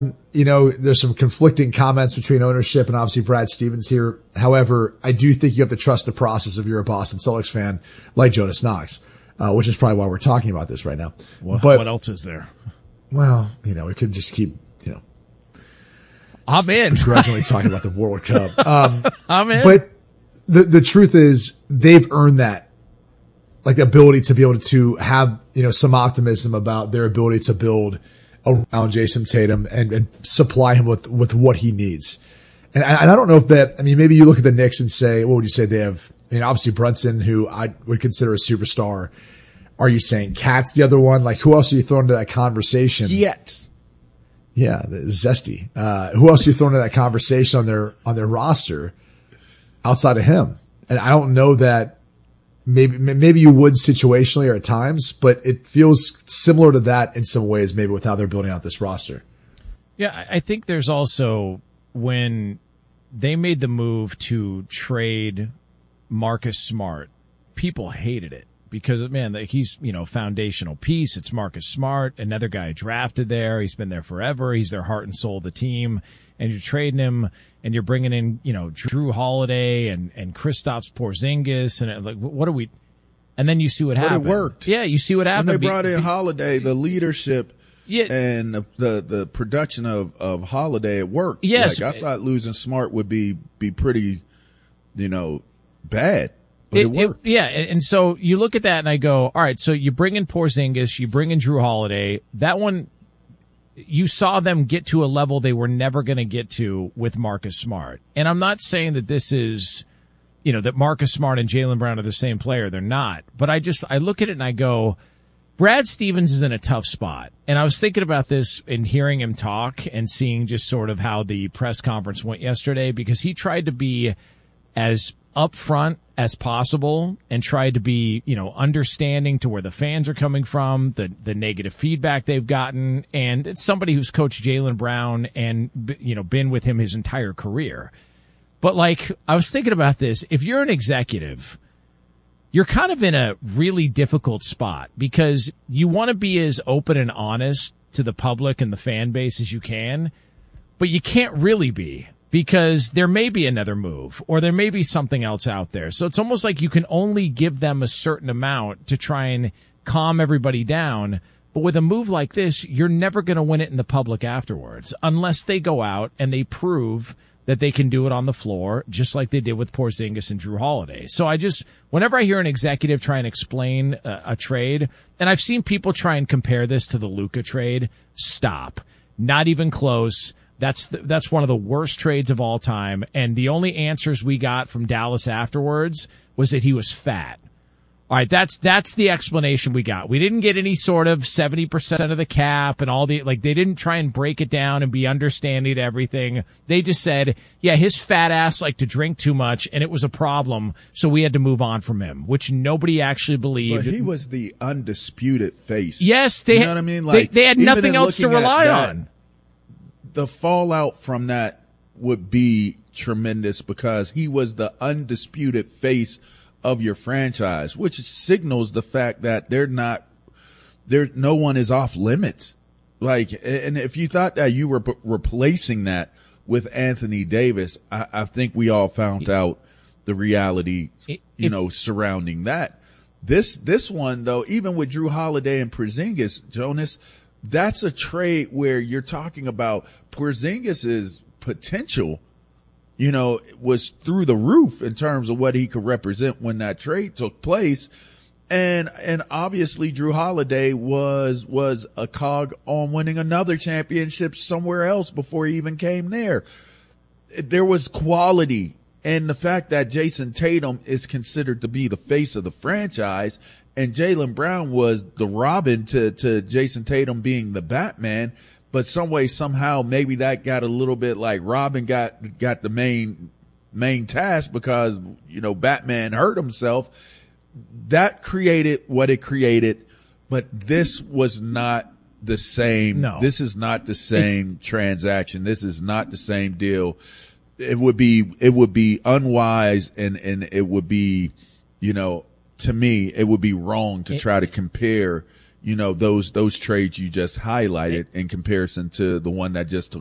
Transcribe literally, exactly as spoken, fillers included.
you know, there's some conflicting comments between ownership and obviously Brad Stevens here. However, I do think you have to trust the process if you're a Boston Celtics fan like Jonas Knox, uh, which is probably why we're talking about this right now. What, but, what else is there? Well, you know, we could just keep, you know, I'm in. begrudgingly talking about the World Cup. Um, I'm in. But the, the truth is they've earned that, like the ability to be able to have, you know, some optimism about their ability to build around Jason Tatum and, and supply him with, with what he needs. And I, and I don't know if that, I mean, maybe you look at the Knicks and say, what would you say they have? I mean, obviously Brunson, who I would consider a superstar. Are you saying Cat's the other one? Like, who else are you throwing into that conversation? Yet. Yeah, the Zesty. Uh, who else are you throwing into that conversation on their, on their roster outside of him? And I don't know that maybe, maybe you would situationally or at times, but it feels similar to that in some ways, maybe with how they're building out this roster. Yeah, I think there's also when they made the move to trade Marcus Smart, people hated it because, man, he's, you know, foundational piece. It's Marcus Smart, another guy drafted there. He's been there forever. He's their heart and soul of the team. And you're trading him and you're bringing in, you know, Drew Holiday and, and Kristaps Porzingis. And like, what are we? And then you see what but happened. It worked. Yeah, you see what happened. When they brought in be, Holiday, the leadership yeah. and the, the the production of, of Holiday, it worked. Yes. Like, I thought losing Smart would be, be pretty, you know, bad. But it, it worked. It, yeah, and so you look at that and I go, all right, so you bring in Porzingis, you bring in Drew Holiday. That one, you saw them get to a level they were never going to get to with Marcus Smart. And I'm not saying that this is, you know, that Marcus Smart and Jaylen Brown are the same player. They're not. But I just, I look at it and I go, Brad Stevens is in a tough spot. And I was thinking about this and hearing him talk and seeing just sort of how the press conference went yesterday, because he tried to be as upfront as possible and tried to be, you know, understanding to where the fans are coming from, the the negative feedback they've gotten, and it's somebody who's coached Jaylen Brown and, you know, been with him his entire career. But like, I was thinking about this, if you're an executive, you're kind of in a really difficult spot because you want to be as open and honest to the public and the fan base as you can, but you can't really be, because there may be another move or there may be something else out there. So it's almost like you can only give them a certain amount to try and calm everybody down. But with a move like this, you're never going to win it in the public afterwards unless they go out and they prove that they can do it on the floor, just like they did with Porzingis and Drew Holiday. So I just, whenever I hear an executive try and explain a, a trade, and I've seen people try and compare this to the Luka trade, stop. Not even close. That's the, that's one of the worst trades of all time. And the only answers we got from Dallas afterwards was that he was fat. All right, that's that's the explanation we got. We didn't get any sort of seventy percent of the cap and all the, like, they didn't try and break it down and be understanding to everything. They just said, yeah, his fat ass liked to drink too much and it was a problem, so we had to move on from him, which nobody actually believed. But he was the undisputed face. Yes, they, you know what I mean? Like, they, they had nothing else to rely that, on. The fallout from that would be tremendous because he was the undisputed face of your franchise, which signals the fact that they're not, there, no one is off limits. Like, and if you thought that you were p- replacing that with Anthony Davis, I, I think we all found out the reality, you if, know, surrounding that. This, this one though, even with Drew Holiday and Porzingis, Jonas, that's a trade where you're talking about Porzingis's potential, you know, was through the roof in terms of what he could represent when that trade took place. And, and obviously Drew Holiday was, was a cog on winning another championship somewhere else before he even came there. There was quality, and the fact that Jason Tatum is considered to be the face of the franchise and Jaylen Brown was the Robin to, to Jason Tatum being the Batman. But some way, somehow, maybe that got a little bit like Robin got, got the main, main task because, you know, Batman hurt himself. That created what it created, but this was not the same. No. This is not the same it's, transaction. This is not the same deal. It would be, it would be unwise and, and it would be, you know, to me, it would be wrong to try to compare, you know, those, those trades you just highlighted in comparison to the one that just